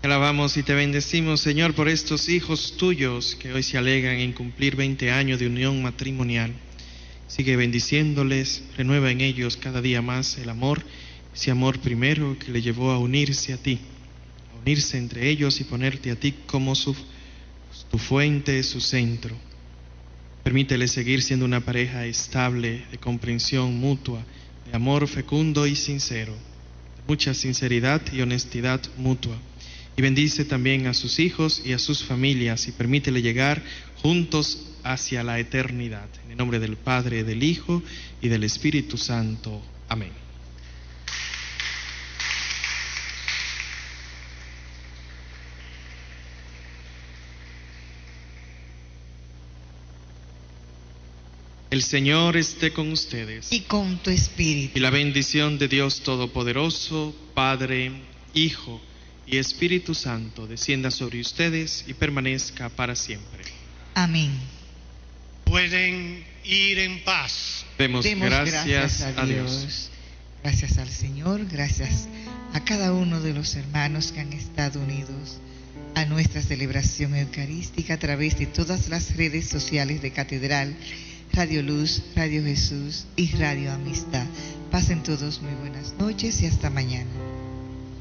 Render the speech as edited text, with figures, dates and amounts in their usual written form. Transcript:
Te alabamos y te bendecimos, Señor, por estos hijos tuyos que hoy se alegran en cumplir 20 años de unión matrimonial. Sigue bendiciéndoles, renueva en ellos cada día más el amor, ese amor primero que le llevó a unirse a ti, a unirse entre ellos y ponerte a ti como tu fuente, su centro. Permítele seguir siendo una pareja estable, de comprensión mutua, de amor fecundo y sincero, de mucha sinceridad y honestidad mutua. Y bendice también a sus hijos y a sus familias y permítele llegar juntos hacia la eternidad. En el nombre del Padre, del Hijo y del Espíritu Santo. Amén. El Señor esté con ustedes. Y con tu espíritu. Y la bendición de Dios Todopoderoso, Padre, Hijo y Espíritu Santo, descienda sobre ustedes y permanezca para siempre. Amén. Pueden ir en paz. Demos gracias a Dios. Gracias al Señor, gracias a cada uno de los hermanos que han estado unidos a nuestra celebración eucarística a través de todas las redes sociales de Catedral, Radio Luz, Radio Jesús y Radio Amistad. Pasen todos muy buenas noches y hasta mañana.